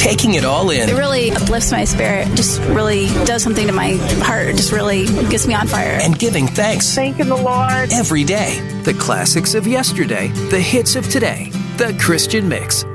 taking it all in. It really uplifts my spirit, just really does something to my heart. It just really gets me on fire. And giving thanks. Thanking the Lord. Every day. The classics of yesterday, the hits of today. The Christian Mix.